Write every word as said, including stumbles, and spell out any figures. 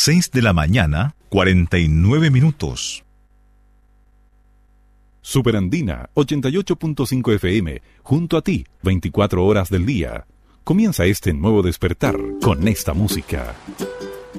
seis de la mañana, cuarenta y nueve minutos. Superandina ochenta y ocho punto cinco F M, junto a ti, veinticuatro horas del día. Comienza este nuevo despertar con esta música.